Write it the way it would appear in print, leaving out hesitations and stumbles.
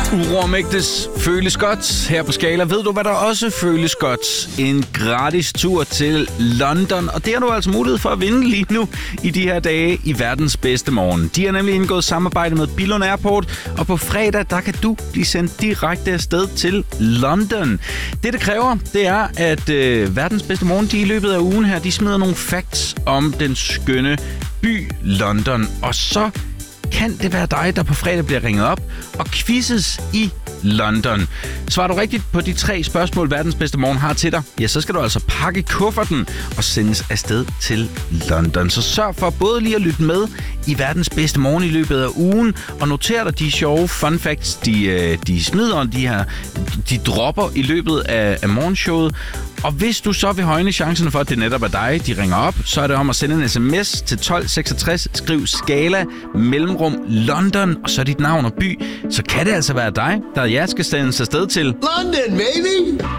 Uromægtes føles godt her på Skala. Ved du, hvad der også føles godt? En gratis tur til London. Og det har du altså mulighed for at vinde lige nu i de her dage i verdens bedste morgen. De har nemlig indgået samarbejde med Billund Airport, og på fredag, der kan du blive sendt direkte afsted til London. Det kræver, det er, at verdens bedste morgen, de i løbet af ugen her, de smider nogle facts om den skønne by London. Og så kan det være dig, der på fredag bliver ringet op og quizzes i London. Svarer du rigtigt på de 3 spørgsmål, verdens bedste morgen har til dig, ja, så skal du altså pakke kufferten og sendes afsted til London. Så sørg for både lige at lytte med i verdens bedste morgen i løbet af ugen, og noter dig de sjove fun facts, de smider, de dropper i løbet af morgenshowet. Og hvis du så vil højne chancerne for, at det netop er dig, de ringer op, så er det om at sende en sms til 1266, skriv Skala, mellemrum London, og så dit navn og by. Så kan det altså være dig, der skal sendes afsted til London, baby!